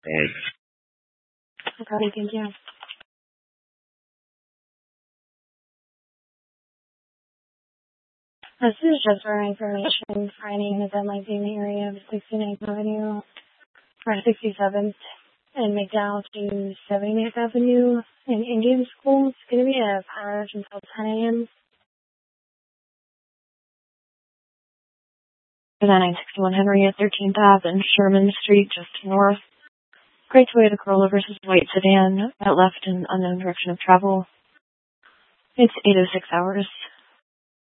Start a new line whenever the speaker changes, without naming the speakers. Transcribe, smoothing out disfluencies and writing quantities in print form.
Thanks.
Okay, thank you. This is just for information. For anyone that might be in the area of 69th Avenue or 67th and McDowell to 70th Avenue in Indian School. It's going to be a power until 10 a.m. 961 Henry at 13th Ave and Sherman Street, just north. Great Toyota Corolla versus white sedan at left in unknown direction of travel. It's 8:06 hours.